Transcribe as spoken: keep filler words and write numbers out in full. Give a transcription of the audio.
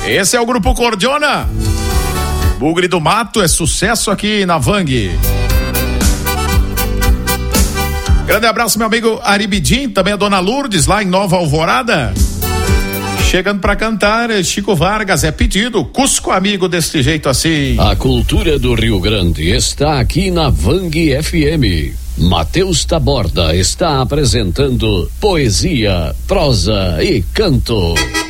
Esse é o Grupo Cordiona. Bugre do Mato é sucesso aqui na Vang. Grande abraço, meu amigo Aribidim, também a dona Lourdes, lá em Nova Alvorada. Chegando pra cantar, Chico Vargas, é pedido, Cusco amigo deste jeito assim. A cultura do Rio Grande está aqui na Vang F M. Matheus Taborda está apresentando poesia, prosa e canto.